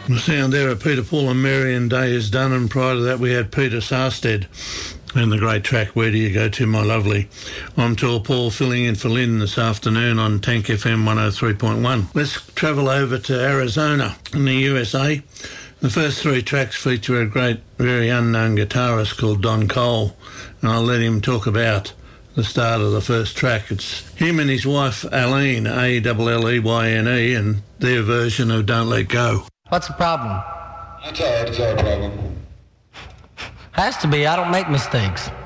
The sound there of Peter, Paul and Mary and Day Is Done, and prior to that we had Peter Sarstead and the great track Where Do You Go To My Lovely. I'm Tall Paul, filling in for Lynn this afternoon on Tank FM 103.1. Let's travel over to Arizona in the USA. The first three tracks feature a great, very unknown guitarist called Don Cole, and I'll let him talk about the start of the first track. It's him and his wife Aline, A-L-L-E-Y-N-E, and their version of Don't Let Go. What's the problem? It's all right, it's our problem. Has to be, I don't make mistakes.